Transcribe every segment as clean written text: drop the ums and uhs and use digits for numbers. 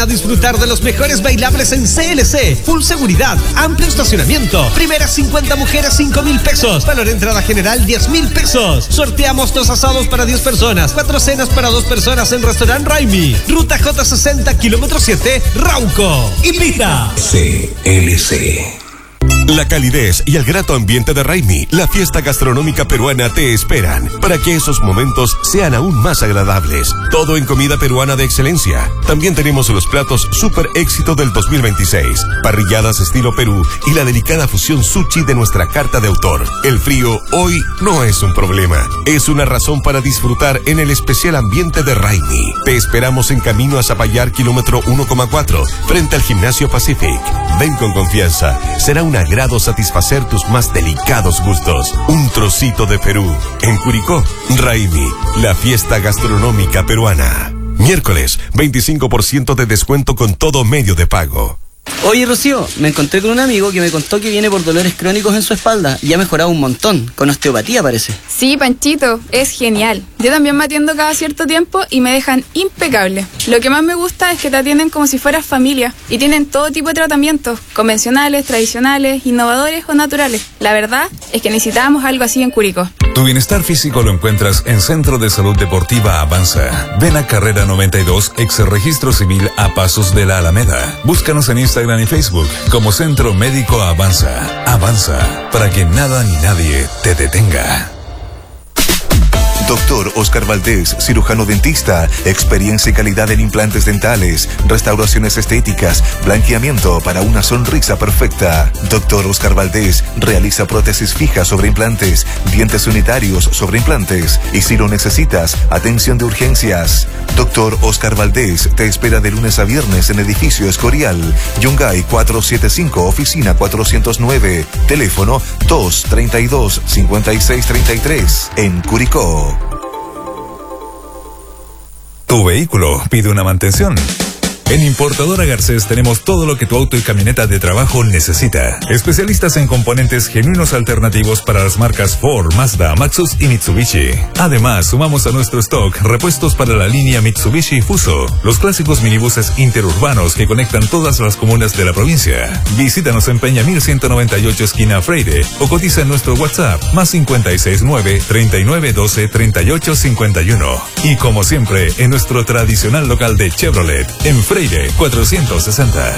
A disfrutar de los mejores bailables en CLC. Full seguridad, amplio estacionamiento. Primeras 50 mujeres, 5,000 pesos. Valor de entrada general, 10,000 pesos. Sorteamos 2 asados para 10 personas. 4 cenas para 2 personas en Restaurant Raimi. Ruta J60, kilómetro 7, Rauco. Invita. CLC. La calidez y el grato ambiente de Raimi, la fiesta gastronómica peruana, te esperan para que esos momentos sean aún más agradables. Todo en comida peruana de excelencia. También tenemos los platos super éxito del 2026, parrilladas estilo Perú y la delicada fusión sushi de nuestra carta de autor. El frío hoy no es un problema, es una razón para disfrutar en el especial ambiente de Raimi. Te esperamos en camino a Zapallar, kilómetro 1,4, frente al Gimnasio Pacific. Ven con confianza, será un agrado satisfacer tus más delicados gustos. Un trocito de Perú. En Curicó, Raimi, la fiesta gastronómica peruana. Miércoles, 25% de descuento con todo medio de pago. Oye, Rocío, me encontré con un amigo que me contó que viene por dolores crónicos en su espalda y ha mejorado un montón, con osteopatía parece. Sí, Panchito, es genial. Yo también me atiendo cada cierto tiempo y me dejan impecable. Lo que más me gusta es que te atienden como si fueras familia y tienen todo tipo de tratamientos, convencionales, tradicionales, innovadores o naturales. La verdad es que necesitábamos algo así en Curicó. Tu bienestar físico lo encuentras en Centro de Salud Deportiva Avanza. Ven a Carrera 92, ex Registro Civil a Pasos de la Alameda. Búscanos en Instagram y Facebook como Centro Médico Avanza. Avanza, para que nada ni nadie te detenga. Doctor Oscar Valdés, cirujano dentista, experiencia y calidad en implantes dentales, restauraciones estéticas, blanqueamiento para una sonrisa perfecta. Doctor Oscar Valdés realiza prótesis fijas sobre implantes, dientes unitarios sobre implantes y si lo necesitas, atención de urgencias. Doctor Oscar Valdés te espera de lunes a viernes en edificio Escorial, Yungay 475, oficina 409, teléfono 232-5633, en Curicó. Tu vehículo pide una mantención. En Importadora Garcés tenemos todo lo que tu auto y camioneta de trabajo necesita. Especialistas en componentes genuinos alternativos para las marcas Ford, Mazda, Maxus y Mitsubishi. Además, sumamos a nuestro stock repuestos para la línea Mitsubishi Fuso, los clásicos minibuses interurbanos que conectan todas las comunas de la provincia. Visítanos en Peñamil 198 esquina Freire o cotiza en nuestro WhatsApp +569 3912 3851. Y como siempre, en nuestro tradicional local de Chevrolet, en Freire 460.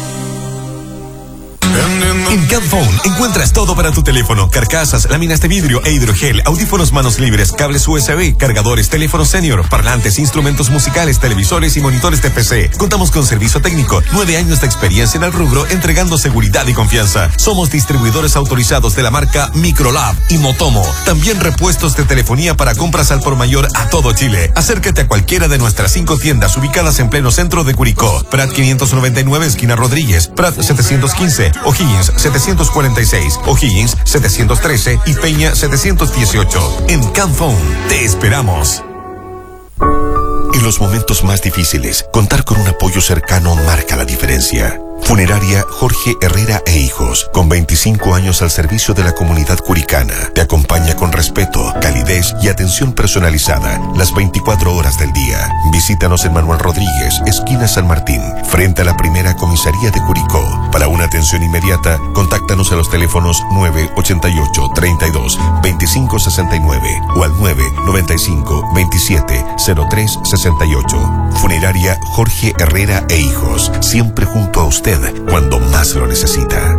En Camphone encuentras todo para tu teléfono: carcasas, láminas de vidrio e hidrogel, audífonos manos libres, cables USB, cargadores, teléfonos senior, parlantes, instrumentos musicales, televisores y monitores de PC. Contamos con servicio técnico, 9 años de experiencia en el rubro, entregando seguridad y confianza. Somos distribuidores autorizados de la marca Microlab y Motomo. También repuestos de telefonía para compras al por mayor a todo Chile. Acércate a cualquiera de nuestras 5 tiendas ubicadas en pleno centro de Curicó: Prat 599 esquina Rodríguez, Prat 715, O'Higgins 746, O'Higgins 713 y Peña 718. En Camphone te esperamos. En los momentos más difíciles, contar con un apoyo cercano marca la diferencia. Funeraria Jorge Herrera e Hijos, con 25 años al servicio de la comunidad curicana, te acompaña con respeto, calidez y atención personalizada las 24 horas del día. Visítanos en Manuel Rodríguez, esquina San Martín, frente a la primera comisaría de Curicó. Para una atención inmediata, contáctanos a los teléfonos 988 32 25 69 o al 995 27 03 68. Funeraria Jorge Herrera e Hijos, siempre junto a usted cuando más lo necesita.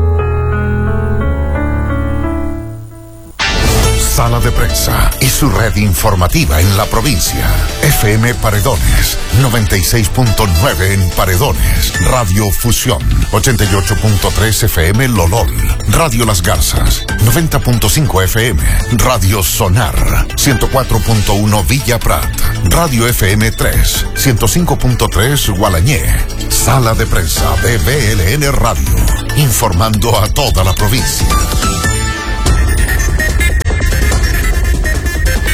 Sala de Prensa y su red informativa en la provincia. FM Paredones, 96.9 en Paredones. Radio Fusión, 88.3 FM Lolol. Radio Las Garzas, 90.5 FM. Radio Sonar, 104.1 Villa Prat. Radio FM 3, 105.3 Gualañé. Sala de Prensa de BLN Radio, informando a toda la provincia.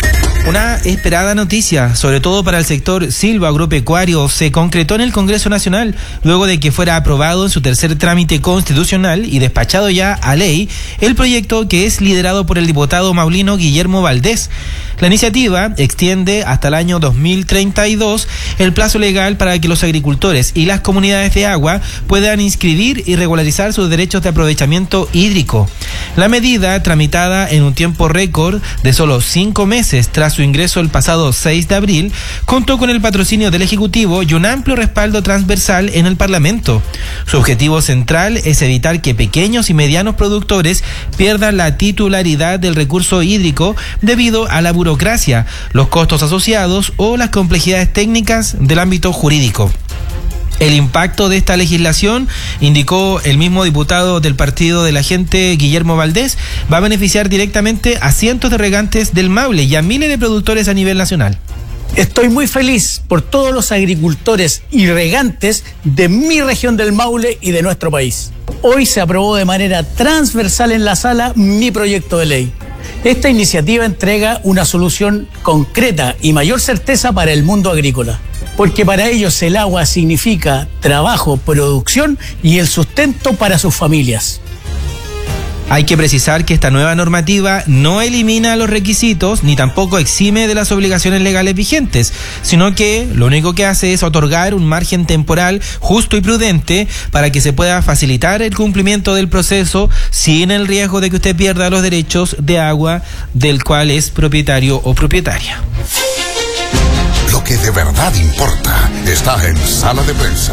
Una esperada noticia, sobre todo para el sector silvoagropecuario, se concretó en el Congreso Nacional luego de que fuera aprobado en su tercer trámite constitucional y despachado ya a ley el proyecto que es liderado por el diputado maulino Guillermo Valdés. La iniciativa extiende hasta el año 2032 el plazo legal para que los agricultores y las comunidades de agua puedan inscribir y regularizar sus derechos de aprovechamiento hídrico. La medida, tramitada en un tiempo récord de solo 5 meses tras su ingreso el pasado 6 de abril, contó con el patrocinio del Ejecutivo y un amplio respaldo transversal en el Parlamento. Su objetivo central es evitar que pequeños y medianos productores pierdan la titularidad del recurso hídrico debido a la burocracia, los costos asociados o las complejidades técnicas del ámbito jurídico. El impacto de esta legislación, indicó el mismo diputado del Partido de la Gente, Guillermo Valdés, va a beneficiar directamente a cientos de regantes del Maule y a miles de productores a nivel nacional. Estoy muy feliz por todos los agricultores y regantes de mi región del Maule y de nuestro país. Hoy se aprobó de manera transversal en la sala mi proyecto de ley. Esta iniciativa entrega una solución concreta y mayor certeza para el mundo agrícola, porque para ellos el agua significa trabajo, producción y el sustento para sus familias. Hay que precisar que esta nueva normativa no elimina los requisitos ni tampoco exime de las obligaciones legales vigentes, sino que lo único que hace es otorgar un margen temporal justo y prudente para que se pueda facilitar el cumplimiento del proceso sin el riesgo de que usted pierda los derechos de agua del cual es propietario o propietaria. Lo que de verdad importa está en Sala de Prensa.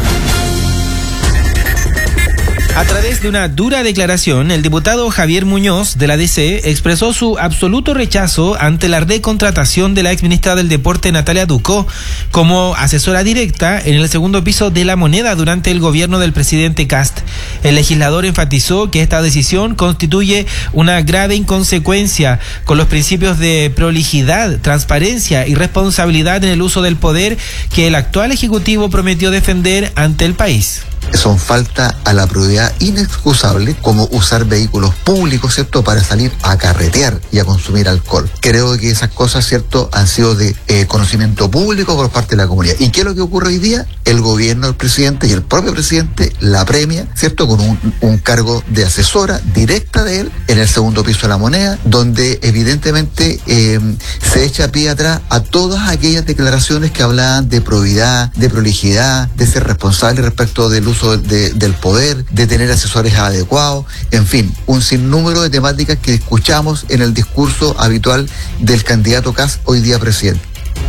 A través de una dura declaración, el diputado Javier Muñoz de la DC expresó su absoluto rechazo ante la recontratación de la exministra del Deporte Natalia Ducó como asesora directa en el segundo piso de La Moneda durante el gobierno del presidente Kast. El legislador enfatizó que esta decisión constituye una grave inconsecuencia con los principios de prolijidad, transparencia y responsabilidad en el uso del poder que el actual Ejecutivo prometió defender ante el país. Son falta a la probidad inexcusable, como usar vehículos públicos, ¿cierto?, para salir a carretear y a consumir alcohol. Creo que esas cosas, ¿cierto?, han sido de conocimiento público por parte de la comunidad. ¿Y qué es lo que ocurre hoy día? El gobierno del presidente y el propio presidente la premia, ¿cierto?, con un cargo de asesora directa de él en el segundo piso de La Moneda, donde evidentemente se echa pie atrás a todas aquellas declaraciones que hablaban de probidad, de prolijidad, de ser responsable respecto del uso del poder, de tener asesores adecuados, en fin, un sinnúmero de temáticas que escuchamos en el discurso habitual del candidato Kast, hoy día presidente.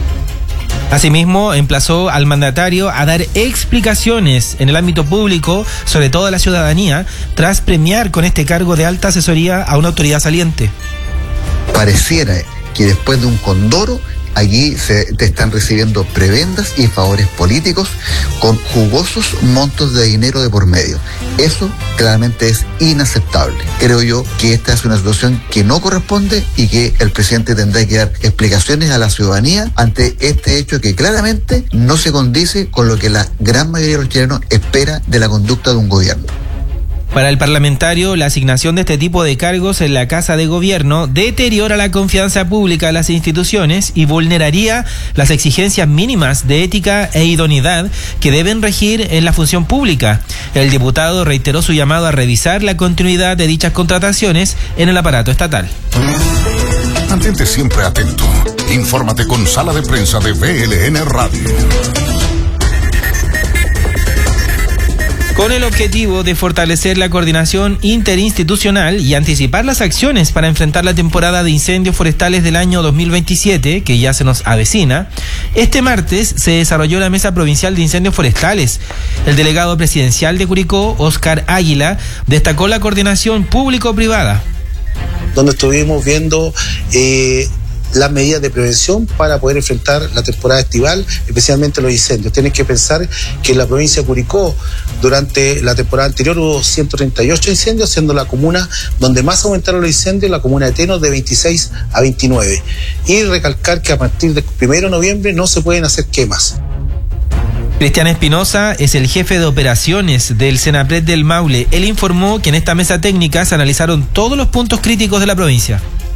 Asimismo, emplazó al mandatario a dar explicaciones en el ámbito público, sobre todo a la ciudadanía, tras premiar con este cargo de alta asesoría a una autoridad saliente. Pareciera que después de un condoro, allí te están recibiendo prebendas y favores políticos con jugosos montos de dinero de por medio. Eso claramente es inaceptable. Creo yo que esta es una situación que no corresponde y que el presidente tendrá que dar explicaciones a la ciudadanía ante este hecho que claramente no se condice con lo que la gran mayoría de los chilenos espera de la conducta de un gobierno. Para el parlamentario, la asignación de este tipo de cargos en la Casa de Gobierno deteriora la confianza pública en las instituciones y vulneraría las exigencias mínimas de ética e idoneidad que deben regir en la función pública. El diputado reiteró su llamado a revisar la continuidad de dichas contrataciones en el aparato estatal. Mantente siempre atento. Infórmate con Sala de Prensa de VLN Radio. Con el objetivo de fortalecer la coordinación interinstitucional y anticipar las acciones para enfrentar la temporada de incendios forestales del año 2027, que ya se nos avecina, este martes se desarrolló la Mesa Provincial de Incendios Forestales. El delegado presidencial de Curicó, Oscar Águila, destacó la coordinación público-privada. Donde estuvimos viendo las medidas de prevención para poder enfrentar la temporada estival, especialmente los incendios. Tienen que pensar que en la provincia de Curicó, durante la temporada anterior hubo 138 incendios, siendo la comuna donde más aumentaron los incendios, la comuna de Teno, de 26 a 29. Y recalcar que a partir del 1 de noviembre no se pueden hacer quemas. Cristian Espinosa es el jefe de operaciones del Senapred del Maule. Él informó que en esta mesa técnica se analizaron todos los puntos críticos de la provincia.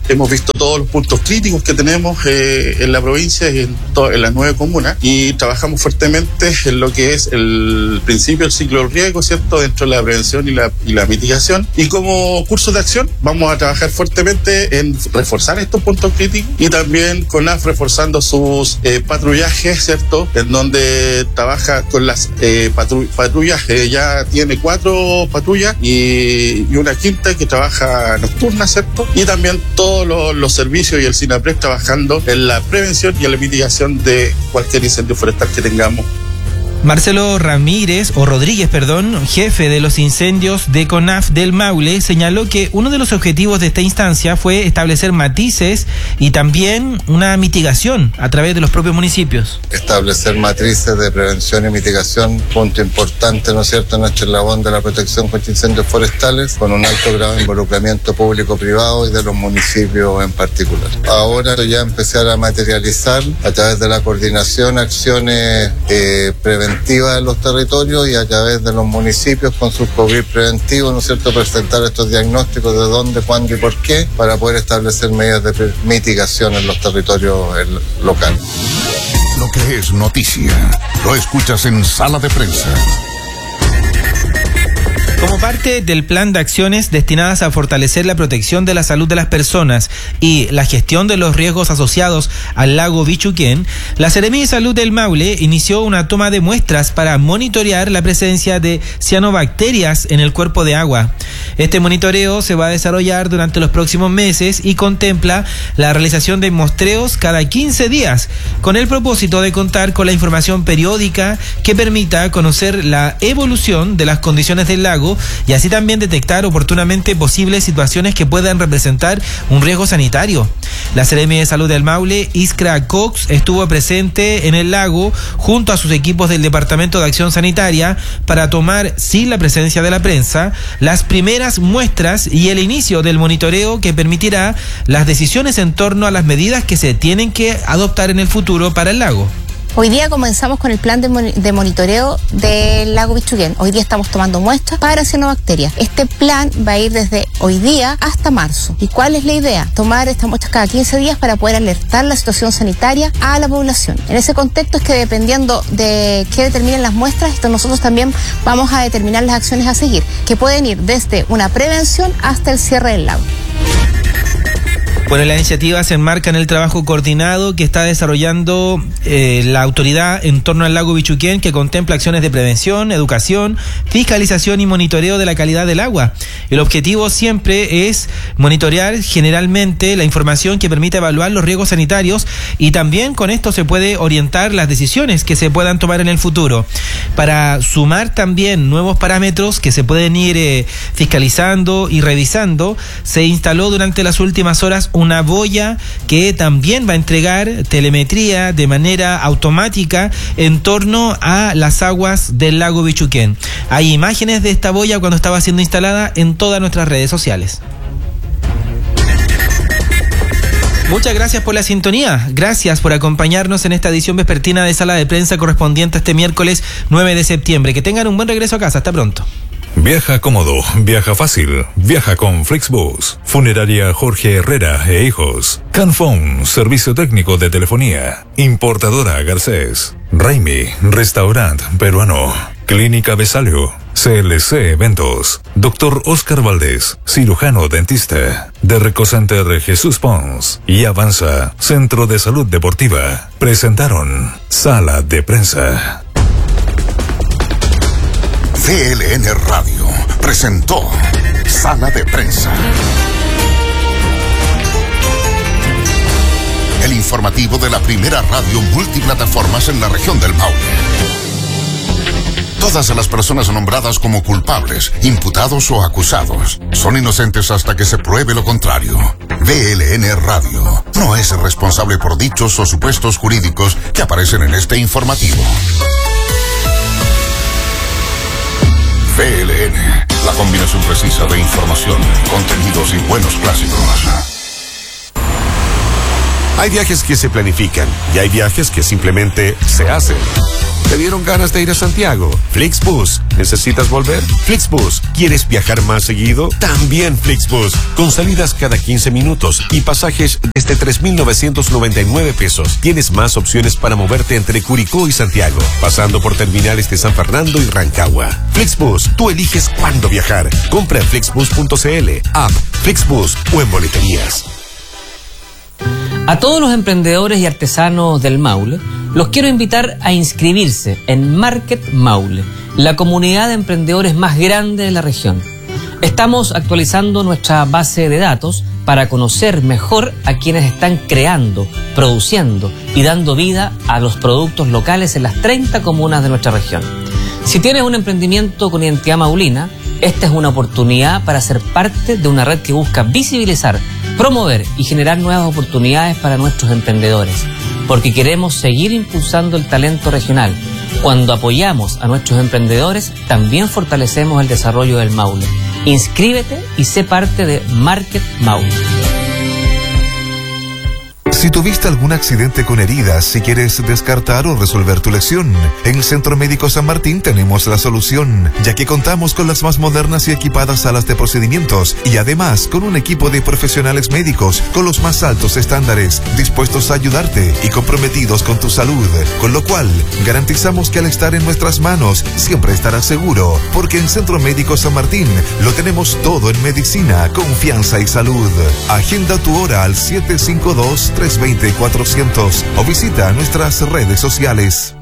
hemos visto todos los puntos críticos que tenemos en la provincia y en las 9 comunas, y trabajamos fuertemente en lo que es el principio del ciclo del riesgo, ¿cierto?, dentro de la prevención y la mitigación. Y como curso de acción vamos a trabajar fuertemente en reforzar estos puntos críticos, y también CONAF reforzando sus patrullajes, ¿cierto?, en donde trabaja con las patrullas, ya tiene 4 patrullas y una quinta que trabaja nocturna, ¿cierto? Y también todos los servicios y el SINAPRES trabajando en la prevención y en la mitigación de cualquier incendio forestal que tengamos. Marcelo Rodríguez, jefe de los incendios de CONAF del Maule, señaló que uno de los objetivos de esta instancia fue establecer matices y también una mitigación a través de los propios municipios. Establecer matrices de prevención y mitigación, punto importante, ¿no es cierto?, en nuestro eslabón de la protección contra incendios forestales, con un alto grado de involucramiento público-privado y de los municipios en particular. Ahora ya empezar a materializar a través de la coordinación acciones preventivas en los territorios y a través de los municipios con sus COVID preventivos, ¿no es cierto?, presentar estos diagnósticos de dónde, cuándo y por qué, para poder establecer medidas de mitigación en los territorios locales. Lo que es noticia, lo escuchas en Sala de Prensa. Como parte del plan de acciones destinadas a fortalecer la protección de la salud de las personas y la gestión de los riesgos asociados al lago Bichuquén, la Seremi de Salud del Maule inició una toma de muestras para monitorear la presencia de cianobacterias en el cuerpo de agua. Este monitoreo se va a desarrollar durante los próximos meses y contempla la realización de muestreos cada 15 días, con el propósito de contar con la información periódica que permita conocer la evolución de las condiciones del lago y así también detectar oportunamente posibles situaciones que puedan representar un riesgo sanitario. La Seremi de Salud del Maule, Iskra Cox, estuvo presente en el lago junto a sus equipos del Departamento de Acción Sanitaria para tomar, sin la presencia de la prensa, las primeras muestras y el inicio del monitoreo que permitirá las decisiones en torno a las medidas que se tienen que adoptar en el futuro para el lago. Hoy día comenzamos con el plan de monitoreo del lago Bichuquén. Hoy día estamos tomando muestras para cianobacterias. Este plan va a ir desde hoy día hasta marzo. ¿Y cuál es la idea? Tomar estas muestras cada 15 días para poder alertar la situación sanitaria a la población. En ese contexto es que dependiendo de qué determinen las muestras, nosotros también vamos a determinar las acciones a seguir, que pueden ir desde una prevención hasta el cierre del lago. Bueno, la iniciativa se enmarca en el trabajo coordinado que está desarrollando la autoridad en torno al lago Bichuquén, que contempla acciones de prevención, educación, fiscalización y monitoreo de la calidad del agua. El objetivo siempre es monitorear generalmente la información que permite evaluar los riesgos sanitarios y también con esto se puede orientar las decisiones que se puedan tomar en el futuro. Para sumar también nuevos parámetros que se pueden ir fiscalizando y revisando, se instaló durante las últimas horas una boya que también va a entregar telemetría de manera automática en torno a las aguas del lago Bichuquén. Hay imágenes de esta boya cuando estaba siendo instalada en todas nuestras redes sociales. Muchas gracias por la sintonía, gracias por acompañarnos en esta edición vespertina de Sala de Prensa correspondiente a este miércoles 9 de septiembre. Que tengan un buen regreso a casa, hasta pronto. Viaja cómodo, viaja fácil, viaja con Flixbus, Funeraria Jorge Herrera e Hijos, Canfón, servicio técnico de telefonía, Importadora Garcés, Raimi, restaurante peruano, Clínica Besalio, CLC Eventos, Dr. Oscar Valdés, cirujano dentista, Derreco Center Jesús Pons y Avanza, Centro de Salud Deportiva, presentaron Sala de Prensa. DLN Radio presentó Sala de Prensa. El informativo de la primera radio multiplataformas en la región del Maule. Todas las personas nombradas como culpables, imputados o acusados son inocentes hasta que se pruebe lo contrario. DLN Radio no es responsable por dichos o supuestos jurídicos que aparecen en este informativo. VLN, la combinación precisa de información, contenidos y buenos clásicos. Hay viajes que se planifican y hay viajes que simplemente se hacen. ¿Te dieron ganas de ir a Santiago? Flixbus. ¿Necesitas volver? Flixbus. ¿Quieres viajar más seguido? También Flixbus. Con salidas cada 15 minutos y pasajes desde 3,999 pesos. Tienes más opciones para moverte entre Curicó y Santiago, pasando por terminales de San Fernando y Rancagua. Flixbus. Tú eliges cuándo viajar. Compra en flixbus.cl, app, Flixbus o en boleterías. A todos los emprendedores y artesanos del Maule, los quiero invitar a inscribirse en Market Maule, la comunidad de emprendedores más grande de la región. Estamos actualizando nuestra base de datos para conocer mejor a quienes están creando, produciendo y dando vida a los productos locales en las 30 comunas de nuestra región. Si tienes un emprendimiento con identidad maulina, esta es una oportunidad para ser parte de una red que busca visibilizar, promover y generar nuevas oportunidades para nuestros emprendedores, porque queremos seguir impulsando el talento regional. Cuando apoyamos a nuestros emprendedores, también fortalecemos el desarrollo del Maule. Inscríbete y sé parte de Market Maule. Si tuviste algún accidente con heridas, si quieres descartar o resolver tu lesión, en el Centro Médico San Martín tenemos la solución, ya que contamos con las más modernas y equipadas salas de procedimientos y además con un equipo de profesionales médicos con los más altos estándares, dispuestos a ayudarte y comprometidos con tu salud, con lo cual garantizamos que al estar en nuestras manos siempre estarás seguro, porque en Centro Médico San Martín lo tenemos todo en medicina, confianza y salud. Agenda tu hora al 752-320-400 o visita nuestras redes sociales.